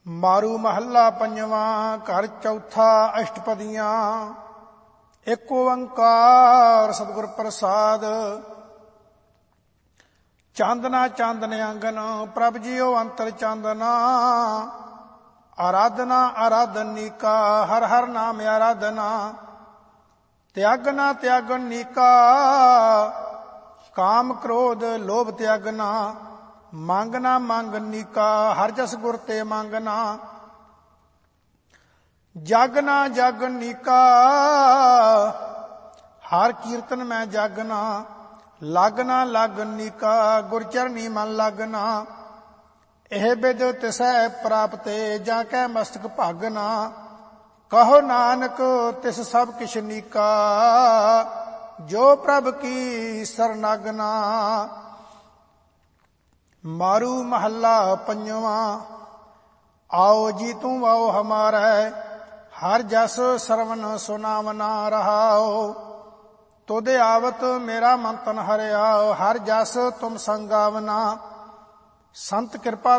ਮਾਰੂ ਮਹੱਲਾ ਪੰਜਵਾਂ। ਘਰ ਚੌਥਾ। ਅਸ਼ਟਪਦੀਆਂ। ਏਕ ਓੰਕਾਰ ਸਤਿਗੁਰ ਪ੍ਰਸਾਦ। ਚਾਂਦਨਾ ਚਾਂਦਨ ਆਂਗਨ ਪ੍ਰਭ ਜੀਓ ਅੰਤਰ ਚਾਂਦਨਾ। ਆਰਾਧਨਾ ਆਰਾਧਨੀਕਾ ਹਰ ਹਰ ਨਾਮ ਆਰਾਧਨਾ। ਤਿਆਗਨਾ ਤਿਆਗਨੀਕਾ ਕਾਮ ਕ੍ਰੋਧ ਲੋਭ ਤਿਆਗਨਾ। ਮੰਗਨਾ ਮੰਗਨੀਕਾ ਹਰ ਜਸ ਗੁਰ ਤੇ ਮੰਗਨਾ। ਜਾਗਨਾ ਜਾਗਨੀਕਾ ਹਰ ਕੀਰਤਨ ਮੈਂ ਜਾਗਨਾ। ਲਾਗਨਾ ਲਾਗਨੀਕਾ ਗੁਰ ਚਰਨੀ ਮਨ ਲਾਗਨਾ। ਇਹ ਬਿਦ ਤਿਸੈ ਪ੍ਰਾਪਤੇ ਜਾਂ ਕੈ ਮਸਤਕ ਭਾਗਨਾ। ਕਹੋ ਨਾਨਕ ਤਿਸ ਸਭ ਕਿਛ ਨੀਕਾ ਜੋ ਪ੍ਰਭ ਕੀ ਸਰਨਾਗਨਾ। ਮਾਰੂ ਮਹੱਲਾ ਪੰਜਵਾਂ। ਆਓ ਜੀ ਤੂੰ ਆਓ ਹਮਾਰੇ ਹਰ ਜਸ ਸਰਵਨ ਸੁਨਾਵਨਾ ਰਹਾਓ। ਤੁਧ ਆਵਤ ਮੇਰਾ ਮਨ ਤਨ ਹਰਿਆ ਹਰ ਜਸ ਤੁਮ ਸੰਗਾਵਨਾ। ਸੰਤ ਕਿਰਪਾ